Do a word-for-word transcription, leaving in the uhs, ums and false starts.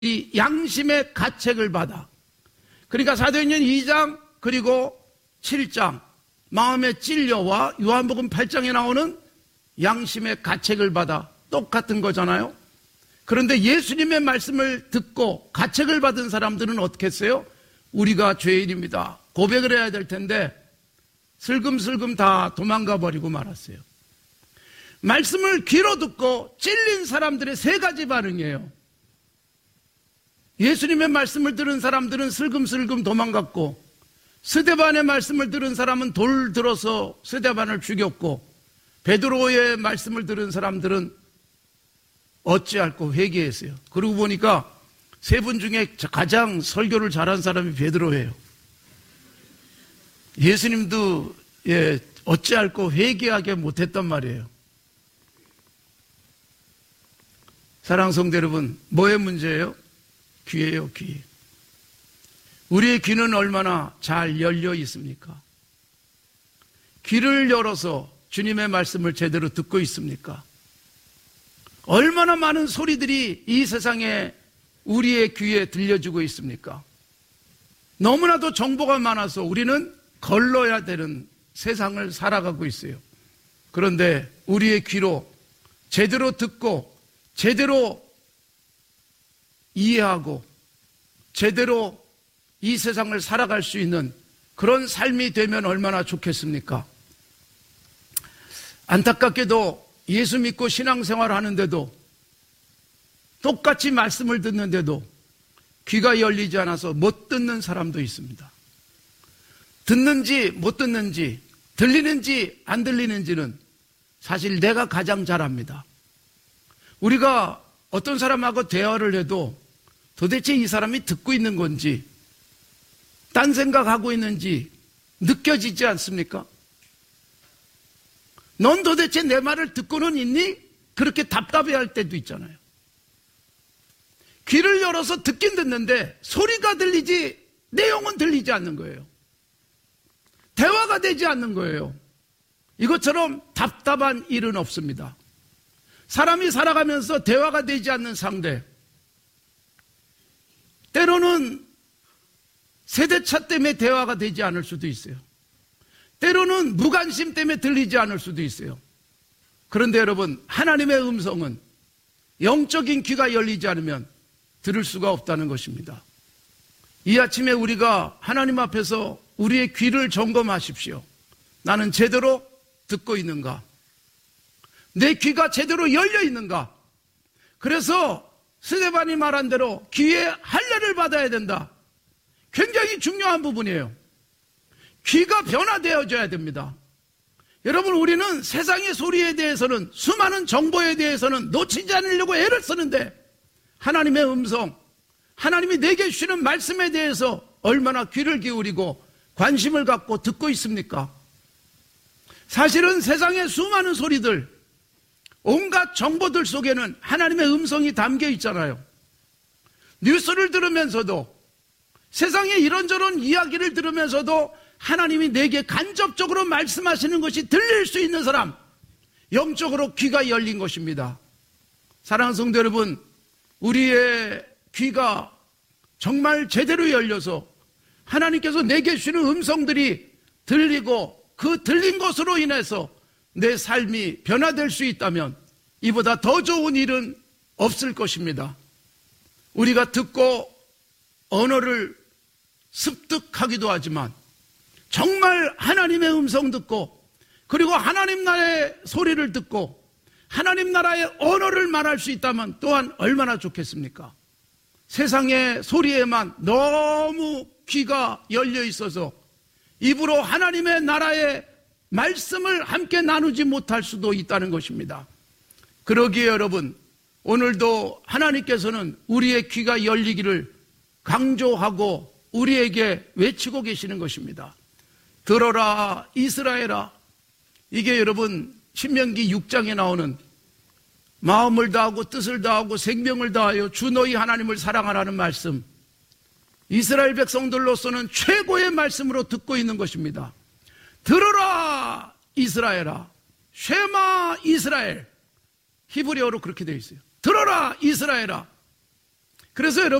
이 양심의 가책을 받아. 그러니까 사도행전 이 장 그리고 칠 장 마음의 찔려와 요한복음 팔 장에 나오는 양심의 가책을 받아 똑같은 거잖아요. 그런데 예수님의 말씀을 듣고 가책을 받은 사람들은 어떻게 했어요? 우리가 죄인입니다. 고백을 해야 될 텐데 슬금슬금 다 도망가 버리고 말았어요. 말씀을 귀로 듣고 찔린 사람들의 세 가지 반응이에요. 예수님의 말씀을 들은 사람들은 슬금슬금 도망갔고, 스데반의 말씀을 들은 사람은 돌 들어서 스데반을 죽였고, 베드로의 말씀을 들은 사람들은 어찌할꼬 회개했어요. 그러고 보니까 세 분 중에 가장 설교를 잘한 사람이 베드로예요. 예수님도 예, 어찌할꼬 회개하게 못했단 말이에요. 사랑하는 성도 여러분, 뭐의 문제예요? 귀예요, 귀. 우리의 귀는 얼마나 잘 열려 있습니까? 귀를 열어서 주님의 말씀을 제대로 듣고 있습니까? 얼마나 많은 소리들이 이 세상에 우리의 귀에 들려주고 있습니까? 너무나도 정보가 많아서 우리는 걸러야 되는 세상을 살아가고 있어요. 그런데 우리의 귀로 제대로 듣고 제대로 이해하고 제대로 이 세상을 살아갈 수 있는 그런 삶이 되면 얼마나 좋겠습니까? 안타깝게도 예수 믿고 신앙생활 하는데도 똑같이 말씀을 듣는데도 귀가 열리지 않아서 못 듣는 사람도 있습니다. 듣는지 못 듣는지, 들리는지 안 들리는지는 사실 내가 가장 잘 압니다. 우리가 어떤 사람하고 대화를 해도 도대체 이 사람이 듣고 있는 건지 딴 생각하고 있는지 느껴지지 않습니까? 넌 도대체 내 말을 듣고는 있니? 그렇게 답답해할 때도 있잖아요. 귀를 열어서 듣긴 듣는데 소리가 들리지 내용은 들리지 않는 거예요. 대화가 되지 않는 거예요. 이것처럼 답답한 일은 없습니다. 사람이 살아가면서 대화가 되지 않는 상대, 때로는 세대차 때문에 대화가 되지 않을 수도 있어요. 때로는 무관심 때문에 들리지 않을 수도 있어요. 그런데 여러분, 하나님의 음성은 영적인 귀가 열리지 않으면 들을 수가 없다는 것입니다. 이 아침에 우리가 하나님 앞에서 우리의 귀를 점검하십시오. 나는 제대로 듣고 있는가? 내 귀가 제대로 열려 있는가? 그래서 스데반이 말한 대로 귀에 할례를 받아야 된다. 굉장히 중요한 부분이에요. 귀가 변화되어져야 됩니다. 여러분, 우리는 세상의 소리에 대해서는, 수많은 정보에 대해서는 놓치지 않으려고 애를 쓰는데 하나님의 음성, 하나님이 내게 주시는 말씀에 대해서 얼마나 귀를 기울이고 관심을 갖고 듣고 있습니까? 사실은 세상의 수많은 소리들, 온갖 정보들 속에는 하나님의 음성이 담겨 있잖아요. 뉴스를 들으면서도, 세상의 이런저런 이야기를 들으면서도 하나님이 내게 간접적으로 말씀하시는 것이 들릴 수 있는 사람, 영적으로 귀가 열린 것입니다. 사랑하는 성도 여러분, 우리의 귀가 정말 제대로 열려서 하나님께서 내게 주시는 음성들이 들리고 그 들린 것으로 인해서 내 삶이 변화될 수 있다면 이보다 더 좋은 일은 없을 것입니다. 우리가 듣고 언어를 습득하기도 하지만 정말 하나님의 음성 듣고, 그리고 하나님 나라의 소리를 듣고 하나님 나라의 언어를 말할 수 있다면 또한 얼마나 좋겠습니까? 세상의 소리에만 너무 귀가 열려 있어서 입으로 하나님의 나라의 말씀을 함께 나누지 못할 수도 있다는 것입니다. 그러기에 여러분, 오늘도 하나님께서는 우리의 귀가 열리기를 강조하고 우리에게 외치고 계시는 것입니다. 들어라 이스라엘아. 이게 여러분 신명기 육 장에 나오는 마음을 다하고 뜻을 다하고 생명을 다하여 주 너희 하나님을 사랑하라는 말씀, 이스라엘 백성들로서는 최고의 말씀으로 듣고 있는 것입니다. 들어라 이스라엘아. 쉐마 이스라엘. 히브리어로 그렇게 되어 있어요. 들어라 이스라엘아. 그래서 여러분